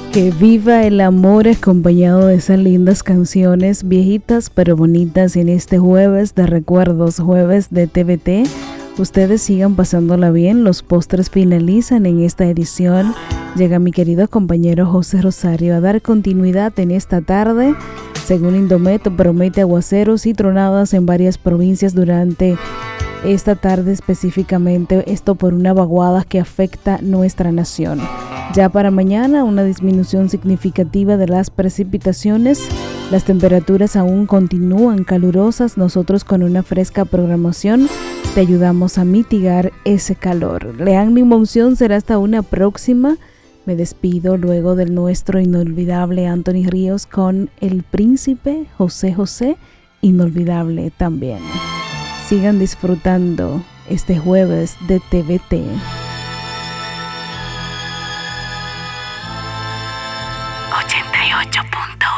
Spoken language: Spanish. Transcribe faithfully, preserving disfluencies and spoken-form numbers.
Que viva el amor acompañado de esas lindas canciones viejitas pero bonitas en este jueves de recuerdos, jueves de T V T. Ustedes sigan pasándola bien, los postres finalizan en esta edición. Llega mi querido compañero José Rosario a dar continuidad en esta tarde. Según Indomet, promete aguaceros y tronadas en varias provincias durante esta tarde específicamente, esto por una vaguada que afecta nuestra nación. Ya para mañana, una disminución significativa de las precipitaciones. Las temperaturas aún continúan calurosas. Nosotros con una fresca programación te ayudamos a mitigar ese calor. Leanne Monción será hasta una próxima. Me despido luego del nuestro inolvidable Anthony Ríos con El Príncipe José José, inolvidable también. Sigan disfrutando este jueves de T V T. ochenta y ocho punto